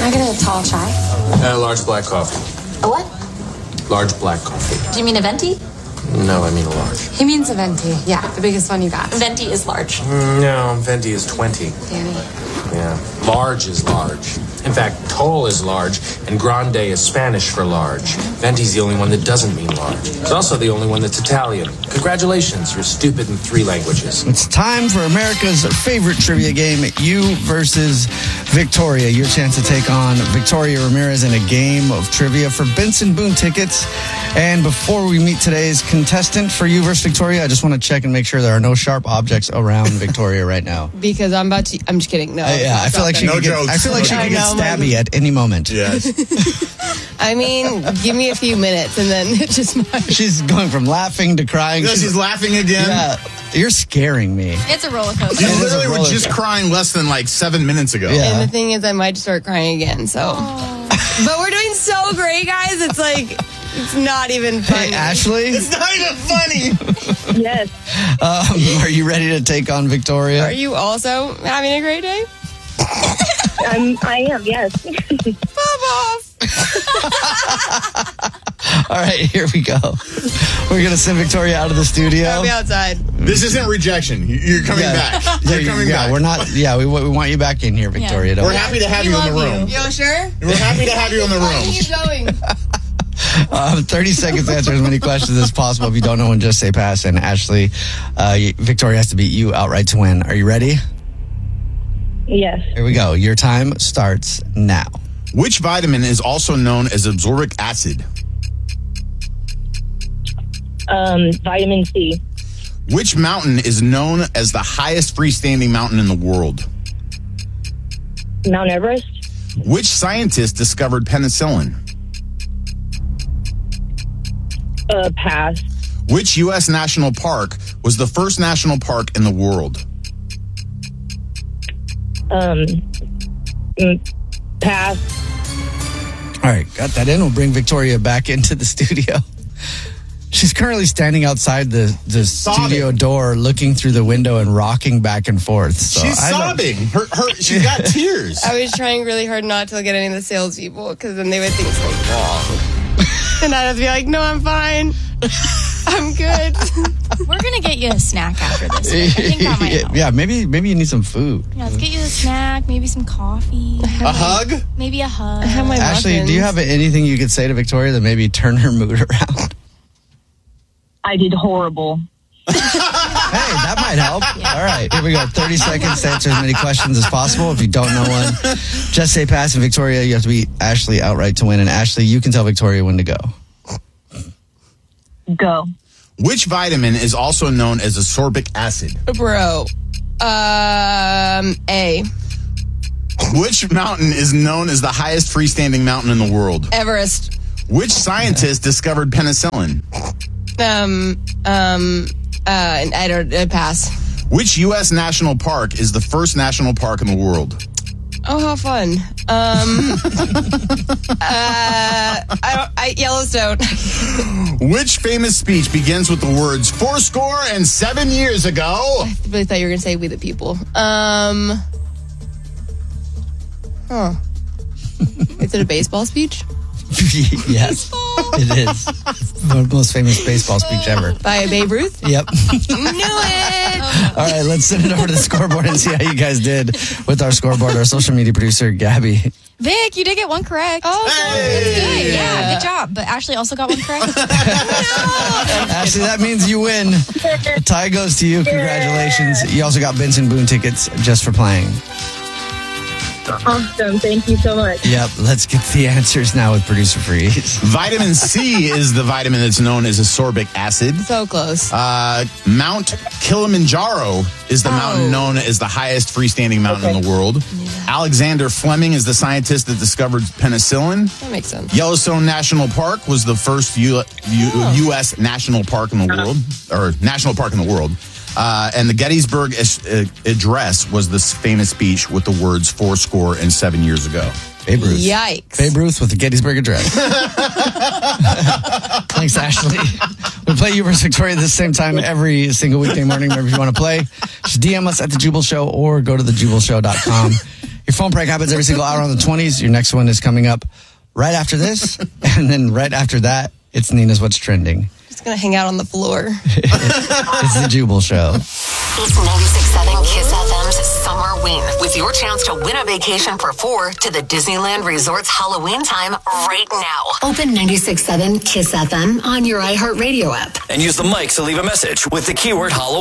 I get a tall chai? Large black coffee. A what? Large black coffee. Do you mean a venti? No, I mean a large. He means a venti. Yeah, the biggest one you got. Venti is large. No, venti is 20. Danny. Yeah. Large is large. In fact, tall is large, and grande is Spanish for large. Venti's the only one that doesn't mean large. It's also the only one that's Italian. Congratulations, you're stupid in 3 languages. It's time for America's favorite trivia game, you versus Victoria. Your chance to take on Victoria Ramirez in a game of trivia for Benson Boone tickets. And before we meet today's contestant for you versus Victoria, I just want to check and make sure there are no sharp objects around Victoria right now. Because I'm just kidding. No. Yeah, I feel like she could get stabby at any moment. Yes. I mean, give me a few minutes and then it just might. She's going from laughing to crying. She's laughing again. Yeah, you're scaring me. It's a roller coaster. You literally were just crying less than 7 minutes ago. Yeah. And the thing is, I might start crying again. So, but we're doing so great, guys. It's like it's not even funny. Hey, Ashley. It's not even funny. Yes. Are you ready to take on Victoria? Are you also having a great day? I am, yes. Pop off. All right, here we go. We're going to send Victoria out of the studio. I'll be outside. This isn't rejection. You're coming back. You're coming back. We're not. Yeah, we want you back in here, Victoria. We're happy to have you in the room. You sure? We're happy to have you in the room. Keep going. 30 seconds to answer as many questions as possible. If you don't know one, just say pass. And Ashley, Victoria has to beat you outright to win. Are you ready? Yes. Here we go. Your time starts now. Which vitamin is also known as absorbic acid? Vitamin C. Which mountain is known as the highest freestanding mountain in the world? Mount Everest. Which scientist discovered penicillin? Pass. Which U.S. national park was the first national park in the world? Pass. All right, got that in. We'll bring Victoria back into the studio. She's currently standing outside the studio door, looking through the window and rocking back and forth. So she's sobbing. She's got tears. I was trying really hard not to get any of the salespeople because then they would think something's wrong. And I'd have to be like, no, I'm fine. I'm good. We're going to get you a snack after this. I think that might help. Yeah, maybe you need some food. Yeah, let's get you a snack, maybe some coffee. A hug? Maybe a hug. I have my Ashley, muffins. do you have anything you could say to Victoria that maybe turn her mood around? I did horrible. Hey, that might help. All right, here we go. 30 seconds to answer as many questions as possible. If you don't know one, just say pass. And Victoria, you have to beat Ashley outright to win. And Ashley, you can tell Victoria when to go. Go. Which vitamin is also known as ascorbic acid? Bro. A. Which mountain is known as the highest freestanding mountain in the world? Everest. Which scientist discovered penicillin? I don't pass. Which U.S. national park is the first national park in the world? Oh, how fun. Yellowstone. Which famous speech begins with the words 7 years ago? I really thought you were going to say we the people. Is it a baseball speech? Yes, it is. The most famous baseball speech ever. By Babe Ruth? Yep. Knew it! All right, let's send it over to the scoreboard and see how you guys did with our scoreboard. Our social media producer, Gabby. Vic, you did get one correct. Oh, That's good. Yeah, good job. But Ashley also got one correct. Ashley, that means you win. The tie goes to you. Congratulations. You also got Benson Boone tickets just for playing. Awesome. Thank you so much. Yep, let's get the answers now with Producer Freeze. Vitamin C is the vitamin that's known as ascorbic acid. So close. Mount Kilimanjaro is the mountain known as the highest freestanding mountain in the world. Alexander Fleming is the scientist that discovered penicillin. That makes sense. Yellowstone National Park was the first U.S. national park in the world, or national park in the world. And the Gettysburg Address was this famous speech with the words 7 years ago. Babe Ruth. Yikes. Babe Ruth with the Gettysburg Address. Thanks, Ashley. We play you versus Victoria at the same time every single weekday morning. Wherever you want to play, just DM us at The Jubal Show or go to thejubalshow.com. Your phone prank happens every single hour on the 20s. Your next one is coming up right after this. And then right after that, it's Nina's What's Trending. Just going to hang out on the floor. It's the Jubal Show. It's 96.7 Kiss FM's Summer Win, with your chance to win a vacation for 4 to the Disneyland Resort's Halloween time right now. Open 96.7 Kiss FM on your iHeartRadio app. And use the mic to leave a message with the keyword Halloween.